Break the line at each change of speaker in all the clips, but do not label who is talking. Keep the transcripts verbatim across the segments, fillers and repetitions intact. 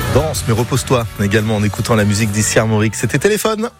Danse, mais repose-toi également en écoutant la musique d'Ici Armorique. C'était Téléphone.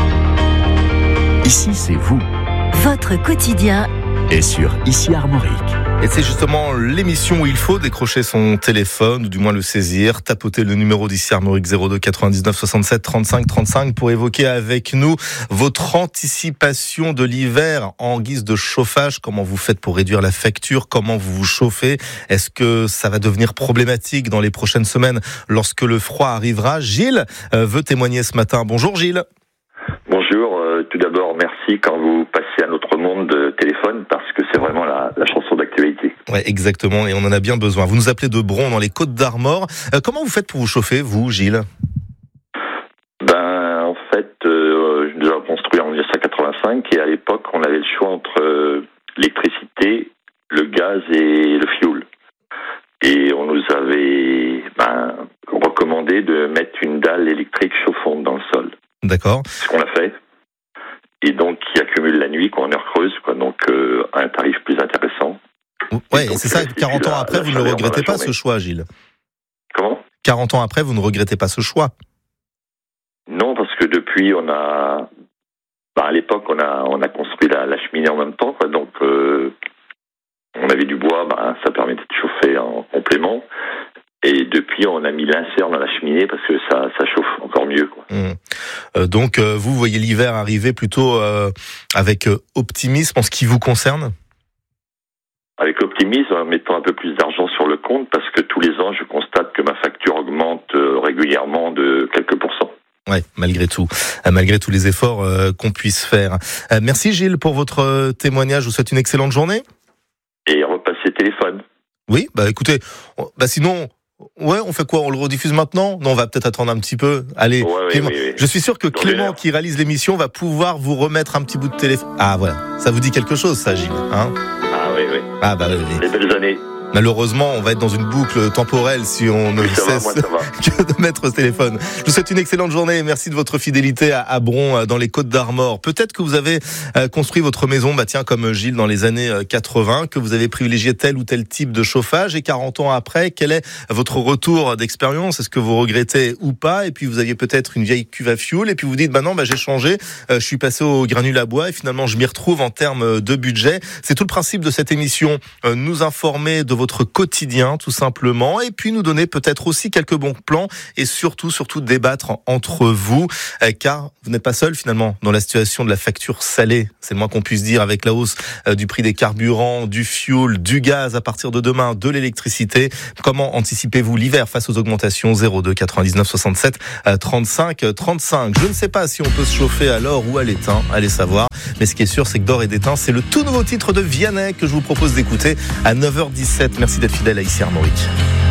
Ici, c'est vous.
Votre quotidien
Et sur Ici Armorique.
Et c'est justement l'émission où il faut décrocher son téléphone, ou du moins le saisir, tapoter le numéro d'Ici Armorique zéro deux quatre-vingt-dix-neuf soixante-sept trente-cinq trente-cinq pour évoquer avec nous votre anticipation de l'hiver en guise de chauffage. Comment vous faites pour réduire la facture? Comment vous vous chauffez? Est-ce que ça va devenir problématique dans les prochaines semaines lorsque le froid arrivera? Gilles euh, veut témoigner ce matin. Bonjour Gilles.
Bonjour, euh, tout d'abord merci quand vous passez à notre monde de téléphone parce que c'est vraiment la, la chanson d'actualité.
Ouais, exactement, et on en a bien besoin. Vous nous appelez de Bron dans les Côtes d'Armor. Euh, comment vous faites pour vous chauffer, vous, Gilles?
Ben, en fait, euh, je l'ai construit en dix-neuf cent quatre-vingt-cinq et à l'époque, on avait le choix entre euh, l'électricité, le gaz et le fioul. Et on nous avait ben, recommandé de mettre une dalle électrique chauffante dans le sol.
D'accord.
Ce qu'on a fait. Et donc, qui accumule la nuit, quoi, en heure creuse, quoi, donc euh, un tarif plus intéressant.
Ouais,
et donc,
c'est ça, quarante ans
la,
après,
la
vous ne le regrettez pas, ce choix, Gilles?
Comment?
quarante ans après, vous ne regrettez pas ce choix?
Non, parce que depuis, on a... Ben, à l'époque, on a, on a construit la, la cheminée en même temps, quoi, donc euh, on avait du bois, ben, ça permettait de chauffer en complément. Et depuis, on a mis l'insert dans la cheminée parce que ça, ça chauffe encore mieux, quoi.
Mmh. Euh, donc, euh, vous voyez l'hiver arriver plutôt euh, avec euh, optimisme en ce qui vous concerne?
Avec optimisme, en mettant un peu plus d'argent sur le compte, parce que tous les ans, je constate que ma facture augmente euh, régulièrement de quelques pourcents.
Ouais, malgré tout, euh, malgré tous les efforts euh, qu'on puisse faire. Euh, merci Gilles pour votre euh, témoignage. Je vous souhaite une excellente journée.
Et repasser téléphone.
Oui, bah écoutez, on, bah sinon... Ouais, on fait quoi? On le rediffuse maintenant? Non, on va peut-être attendre un petit peu. Allez,
ouais,
Clément.
oui, oui, oui.
Je suis sûr que Clément, qui réalise l'émission, va pouvoir vous remettre un petit bout de téléphone. Ah, voilà. Ça vous dit quelque chose, ça, Gilles, hein?
Ah oui, oui.
Ah, bah oui, oui.
Les belles années.
Malheureusement, on va être dans une boucle temporelle si on ne
oui, ça
cesse
va, moi, ça va.
que de mettre ce téléphone. Je vous souhaite une excellente journée. Merci de votre fidélité à, à Bron, dans les Côtes d'Armor. Peut-être que vous avez euh, construit votre maison, bah tiens, comme Gilles dans les années quatre-vingts, que vous avez privilégié tel ou tel type de chauffage. Et quarante ans après, quel est votre retour d'expérience? Est-ce que vous regrettez ou pas? Et puis vous aviez peut-être une vieille cuve à fioul. Et puis vous dites, bah non, bah j'ai changé. Euh, je suis passé au granule à bois et finalement je m'y retrouve en termes de budget. C'est tout le principe de cette émission. Euh, nous informer de votre quotidien, tout simplement, et puis nous donner peut-être aussi quelques bons plans et surtout, surtout débattre entre vous, euh, car vous n'êtes pas seul finalement dans la situation de la facture salée, c'est le moins qu'on puisse dire, avec la hausse euh, du prix des carburants, du fioul, du gaz à partir de demain, de l'électricité. Comment anticipez-vous l'hiver face aux augmentations? Zéro deux quatre-vingt-dix-neuf soixante-sept trente-cinq trente-cinq. Je ne sais pas si on peut se chauffer à l'or ou à l'étain, allez savoir, mais ce qui est sûr, c'est que d'or et d'étain, c'est le tout nouveau titre de Vianney que je vous propose d'écouter à neuf heures dix-sept. Merci d'être fidèle à Ici Armorique.